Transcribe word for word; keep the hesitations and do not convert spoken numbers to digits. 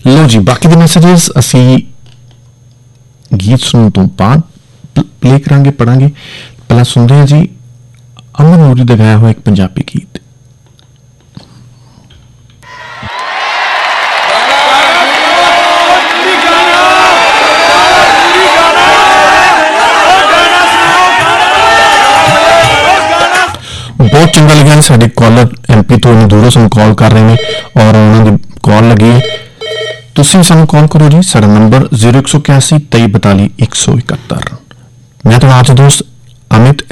लो जी बाकी दे मैसेजेस असी गीत सुनने तो बाद प्ले करांगे पढ़ांगे। पहला सुनते हैं जी अमन नूरी दा गाया हुआ एक पंजाबी गीत। बहुत चंगा लगे साडे कॉलर एम पी तो दूरों सानू कॉल कर रहे हैं और उन्होंने कॉल लगी है। तुसीं सानू कॉल करो जी, साडा नंबर जीरो एक सौ इक्यासी तेई बताली एक सौ इकहत्तर। मैं तो आज दोस्त अमित